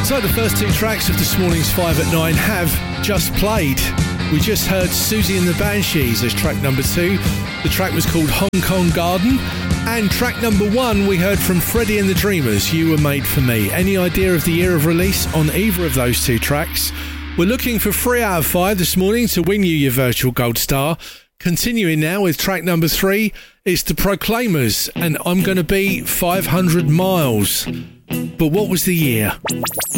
Sounds like the first two tracks of this morning's 5 at 9 have just played. We just heard Susie and the Banshees as track number 2. The track was called Hong Kong Garden. And track number 1 we heard from Freddie and the Dreamers, You Were Made For Me. Any idea of the year of release on either of those two tracks? We're looking for 3 out of 5 this morning to win you your virtual gold star. Continuing now with track number 3, it's the Proclaimers and I'm Gonna Be 500 Miles. But what was the year?